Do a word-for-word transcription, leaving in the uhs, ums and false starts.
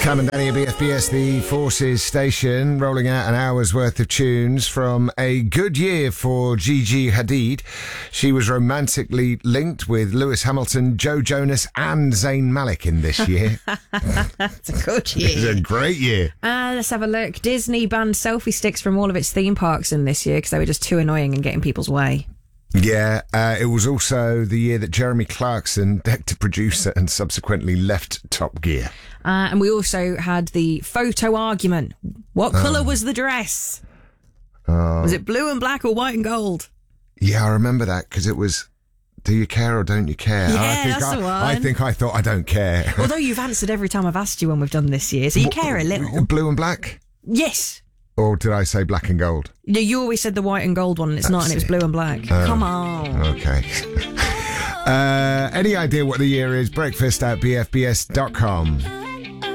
Cam and Danny at B F B S, the Forces station, rolling out an hour's worth of tunes from a good year for Gigi Hadid. She was romantically linked with Lewis Hamilton, Joe Jonas and Zayn Malik in this year. It's a good year. It's a great year. Uh, let's have a look. Disney banned selfie sticks from all of its theme parks in this year because they were just too annoying and getting people's way. Yeah, uh, it was also the year that Jeremy Clarkson decked a producer and subsequently left Top Gear. Uh, and we also had the photo argument. What colour Oh. was the dress? Oh. Was it blue and black or white and gold? Yeah, I remember that because it was, do you care or don't you care? Yeah, I think that's I, the one. I think I thought I don't care. Although you've answered every time I've asked you when we've done this year, so you care a little. Blue and black? Yes. Or did I say black and gold? Yeah, you always said the white and gold one and it's not, and it was blue and black. Oh. Come on. Okay. uh, any idea what the year is? Breakfast at b f b s dot com.